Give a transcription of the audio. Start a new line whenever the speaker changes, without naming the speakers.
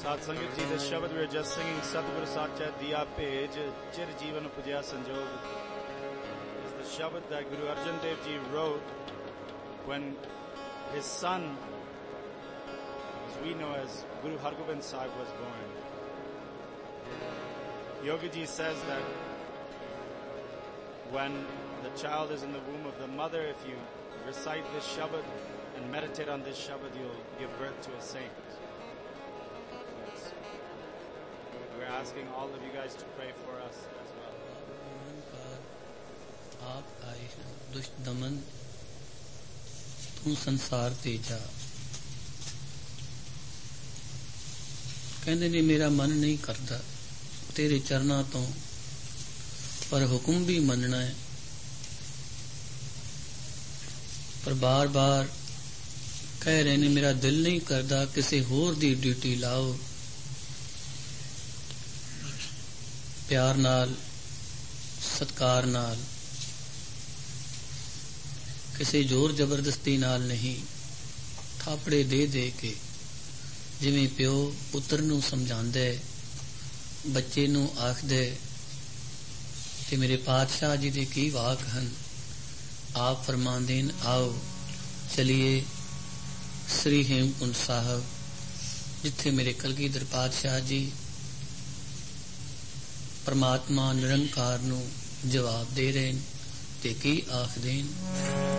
साध संगत जी, the Shabad we were just singing, Satguru Sacha Diya Pej, Chir Jeevan Upajya Sanjog, is the Shabad that Guru Arjan Dev Ji wrote when his son, as we know as Guru Hargobind Sahib, was born. Yogi Ji says that when the child is in the womb of the mother, if you recite this Shabad and meditate on this Shabad, you'll give birth to a saint. We're asking all of you guys to pray for us as well.
आप आए हैं दुष्ट दमन तू संसार ते जा कहंदे ने मेरा मन नहीं करता तेरे चरना तो पर हुक्म भी मनना है पर बार बार कह रहे ने मेरा दिल नहीं करता किसी होर दी ड्यूटी लाओ प्यार नाल सत्कार नाल किसी जोर जबरदस्ती नाल नहीं थापड़े दे दे के जिवें प्यो पुत्र नूं समझांदे बच्चे नूं आखदे ते मेरे पातशाह जी दे की वाक हन आप फरमांदे न आओ चलिए श्री हेमकुंड साहब जिथे मेरे कलगीधर पातशाह जी परमात्मा निरंकार नूं जवाब दे रहे ते की आखदे